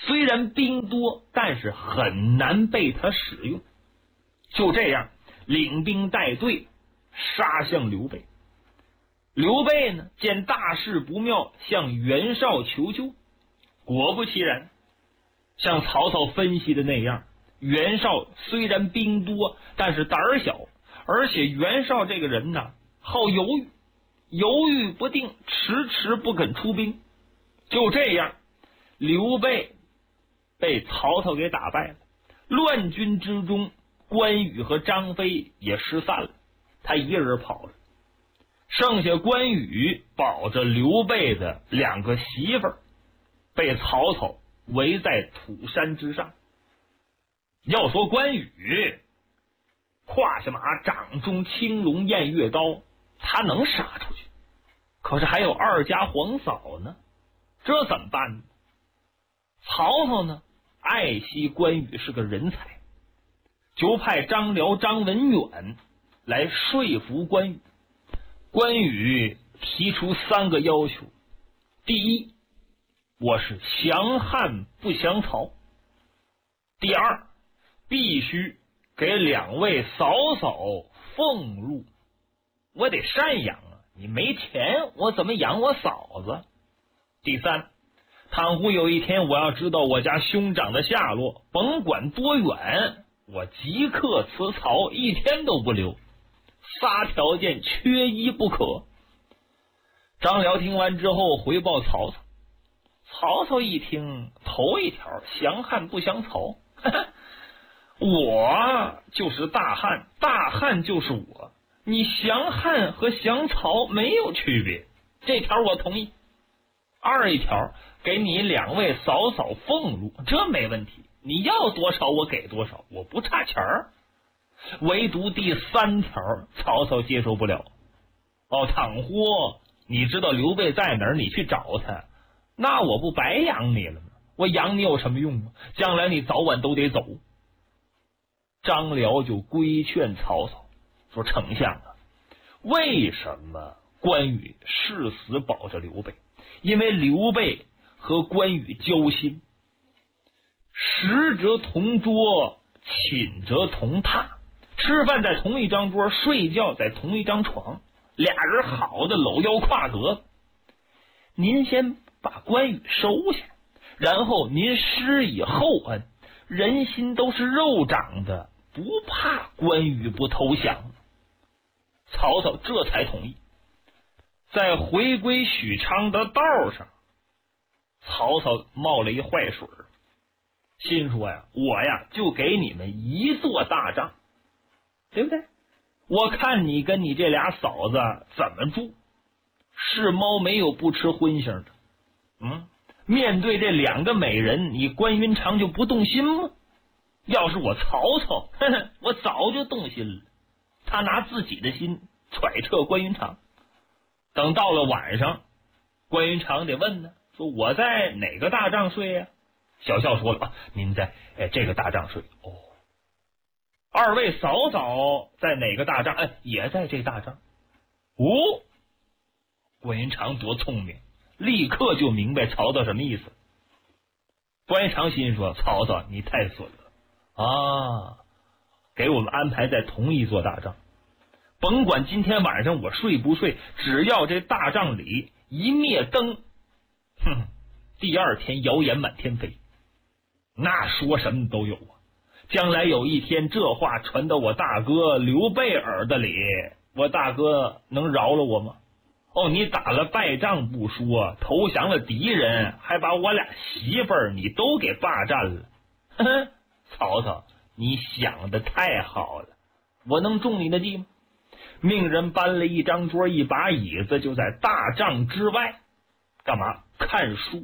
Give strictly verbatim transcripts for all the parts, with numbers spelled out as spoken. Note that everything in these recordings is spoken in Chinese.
虽然兵多，但是很难被他使用。就这样，领兵带队杀向刘备。刘备呢，见大事不妙，向袁绍求救。果不其然，像曹操分析的那样，袁绍虽然兵多，但是胆儿小，而且袁绍这个人呢，好犹豫，犹豫不定，迟迟不肯出兵。就这样，刘备被曹操给打败了。乱军之中，关羽和张飞也失散了，他一个人跑了。剩下关羽保着刘备的两个媳妇儿，被曹操围在土山之上。要说关羽胯下马，掌中青龙偃月刀，他能杀出去，可是还有二家皇嫂呢，这怎么办呢？曹操呢，爱惜关羽是个人才，就派张辽、张文远来说服关羽。关羽提出三个要求：第一，我是降汉不降曹；第二，必须给两位嫂嫂俸禄，我得赡养啊，你没钱我怎么养我嫂子？第三，倘或有一天我要知道我家兄长的下落，甭管多远，我即刻辞曹，一天都不留。仨条件缺一不可。张辽听完之后回报曹操，曹操一听，头一条，降汉不降曹，呵呵，我就是大汉，大汉就是我，你降汉和降曹没有区别，这条我同意。二一条，给你两位嫂嫂俸禄，这没问题，你要多少我给多少，我不差钱儿。唯独第三条曹操接受不了。哦，倘或你知道刘备在哪儿，你去找他，那我不白养你了吗？我养你有什么用啊？将来你早晚都得走。张辽就规劝曹操说，丞相啊，为什么关羽誓死保着刘备？因为刘备和关羽交心，食则同桌，寝则同榻，吃饭在同一张桌，睡觉在同一张床，俩人好的搂腰挎胳。您先把关羽收下，然后您施以厚恩，人心都是肉长的，不怕关羽不投降。曹操这才同意。在回归许昌的道上，曹操冒了一坏水，心说呀，我呀就给你们一座大帐，对不对？我看你跟你这俩嫂子怎么住，是猫没有不吃荤腥的。嗯，面对这两个美人，你关云长就不动心吗？要是我曹操，呵呵，我早就动心了。他拿自己的心揣测关云长。等到了晚上，关云长得问呢，说我在哪个大帐睡呀？小校说了啊，您在哎这个大帐睡。哦，二位嫂嫂在哪个大帐？哎，也在这大帐。哦，关云长多聪明，立刻就明白曹操什么意思。关云长心说，曹操你太损了啊，给我们安排在同一座大帐，甭管今天晚上我睡不睡，只要这大帐里一灭灯，哼，第二天谣言满天飞，那说什么都有啊。将来有一天这话传到我大哥刘备耳朵里，我大哥能饶了我吗？哦，你打了败仗不说，投降了敌人，还把我俩媳妇儿你都给霸占了。呵呵，曹操你想的太好了，我能中你的计吗？命人搬了一张桌一把椅子，就在大帐之外干嘛？看书。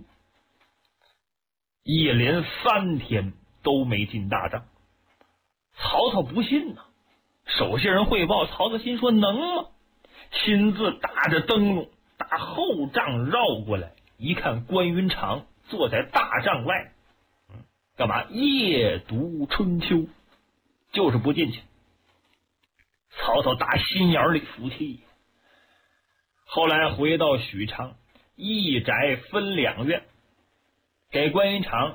一连三天都没进大帐。曹操不信呐，手下人汇报，曹操心说能吗？亲自打着灯笼打后帐绕过来，一看关云长坐在大帐外，嗯，干嘛？夜读春秋，就是不进去。曹操打心眼里服气。后来回到许昌，一宅分两院，给关云长